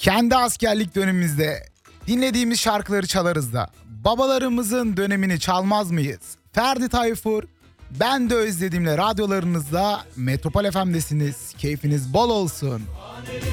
Kendi askerlik dönemimizde dinlediğimiz şarkıları çalarız da babalarımızın dönemini çalmaz mıyız? Ferdi Tayfur, ben de özlediğimle radyolarınızda Metropol FM'desiniz. Keyfiniz bol olsun.